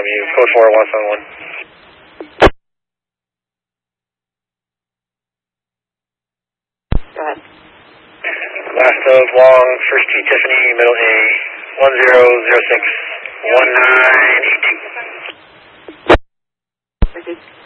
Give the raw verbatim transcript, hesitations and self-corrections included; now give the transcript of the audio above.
Longview, code four, one seven one. Go ahead. Last of Long, first T Tiffany, middle A, one zero zero six one nine eight two. Richard.